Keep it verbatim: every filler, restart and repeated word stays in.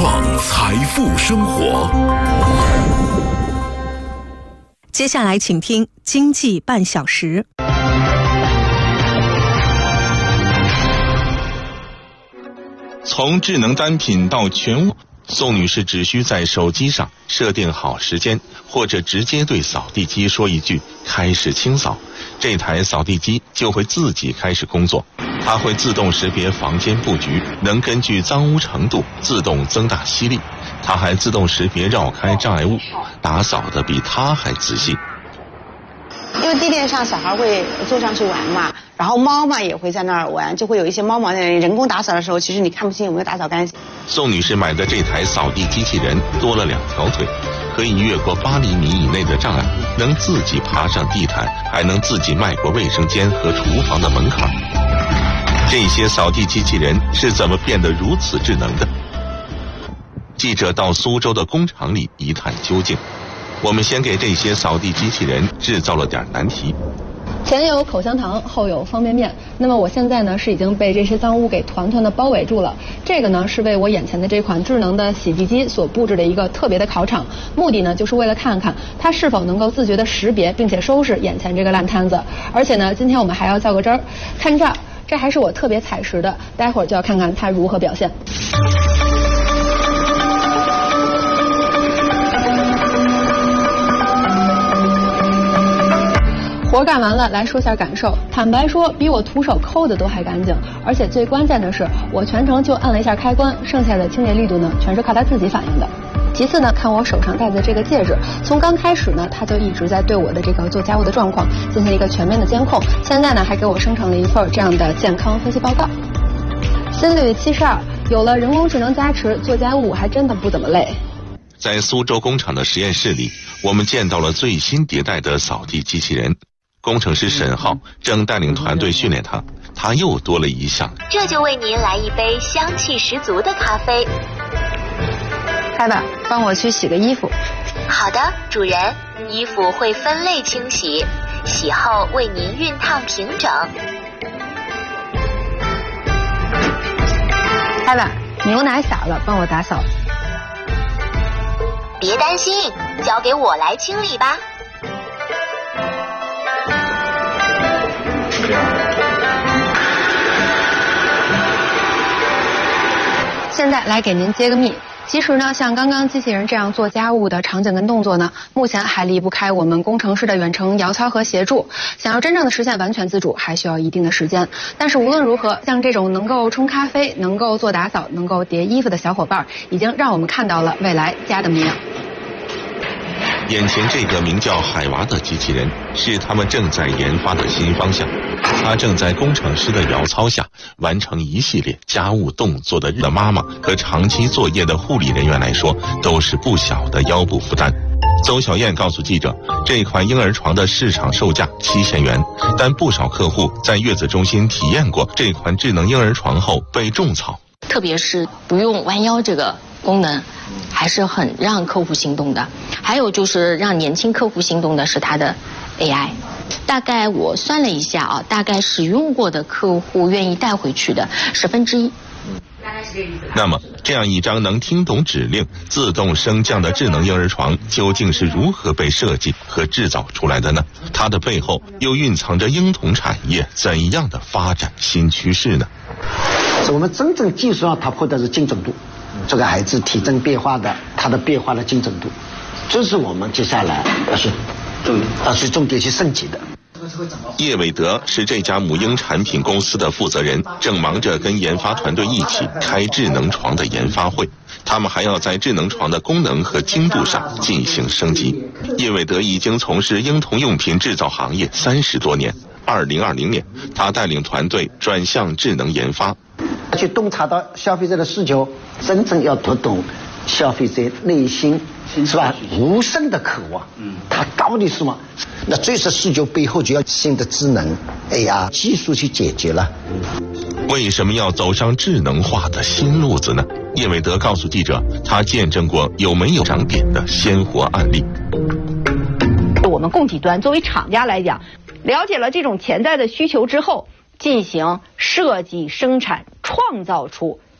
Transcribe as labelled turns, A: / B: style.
A: 创财富生活。
B: 接下来请听经济半小时。
C: 从智能单品到全屋，宋女士只需在手机上设定好时间，或者直接对扫地机说一句开始清扫，这台扫地机就会自己开始工作。它会自动识别房间布局，能根据脏污程度自动增大吸力。它还自动识别绕开障碍物，打扫的比它还仔细。
D: 因为地垫上小孩会坐上去玩嘛，然后猫嘛也会在那儿玩，就会有一些猫毛在那里。人工打扫的时候，其实你看不清有没有打扫干净。
C: 宋女士买的这台扫地机器人多了两条腿，可以越过八厘米以内的障碍，能自己爬上地毯，还能自己迈过卫生间和厨房的门槛。这些扫地机器人是怎么变得如此智能的？记者到苏州的工厂里一探究竟。我们先给这些扫地机器人制造了点难题。
E: 前有口香糖，后有方便面。那么我现在呢是已经被这些脏污给团团的包围住了。这个呢是为我眼前的这款智能的洗地机所布置的一个特别的考场，目的呢就是为了看看它是否能够自觉的识别并且收拾眼前这个烂摊子。而且呢，今天我们还要较个真儿，看这儿，这还是我特别踩实的，待会儿就要看看它如何表现。活干完了，来说下感受。坦白说，比我徒手抠的都还干净。而且最关键的是，我全程就按了一下开关，剩下的清洁力度呢，全是靠它自己反应的。其次呢，看我手上戴的这个戒指，从刚开始呢，它就一直在对我的这个做家务的状况进行了一个全面的监控。现在呢，还给我生成了一份这样的健康分析报告。心率七十二，有了人工智能加持，做家务还真的不怎么累。
C: 在苏州工厂的实验室里，我们见到了最新迭代的扫地机器人。工程师沈浩正带领团队训练它，他又多了一项。
F: 这就为您来一杯香气十足的咖啡。
E: 开吧，帮我去洗个衣服。
F: 好的，主人，衣服会分类清洗，洗后为您熨烫平整。
E: 开吧，牛奶洒了，帮我打扫。
F: 别担心，交给我来清理吧。
E: 现在来给您揭个秘，其实呢，像刚刚机器人这样做家务的场景跟动作呢，目前还离不开我们工程师的远程摇操和协助。想要真正的实现完全自主，还需要一定的时间。但是无论如何，像这种能够冲咖啡、能够做打扫、能够叠衣服的小伙伴，已经让我们看到了未来家的模样。
C: 眼前这个名叫海娃的机器人是他们正在研发的新方向，它正在工程师的摇操下完成一系列家务动作的日妈妈和长期作业的护理人员来说都是不小的腰部负担。邹小燕告诉记者，这款婴儿床的市场售价七千元，但不少客户在月子中心体验过这款智能婴儿床后被种草，
G: 特别是不用弯腰这个功能还是很让客户心动的。还有就是让年轻客户心动的是它的 A I， 大概我算了一下啊，大概使用过的客户愿意带回去的十分之一。
C: 那么这样一张能听懂指令、自动升降的智能婴儿床究竟是如何被设计和制造出来的呢？它的背后又蕴藏着婴童产业怎样的发展新趋势呢？
H: 我们真正技术上突破的是精准度，这个孩子体征变化的它的变化的精准度，这是我们接下来要去要去重点去升级的。
C: 叶伟德是这家母婴产品公司的负责人，正忙着跟研发团队一起开智能床的研发会。他们还要在智能床的功能和精度上进行升级。叶伟德已经从事婴童用品制造行业三十多年。二零二零年，他带领团队转向智能研发，
H: 去洞察到消费者的需求，真正要读懂消费者内心是吧无声的渴望，他到底是什么？那这些需求背后就要新的智能 A R 技术去解决了。
C: 为什么要走上智能化的新路子呢？叶伟德告诉记者，他见证过有没有涨点的鲜活案例。
I: 我们供给端作为厂家来讲，了解了这种潜在的需求之后，进行设计、生产，创造出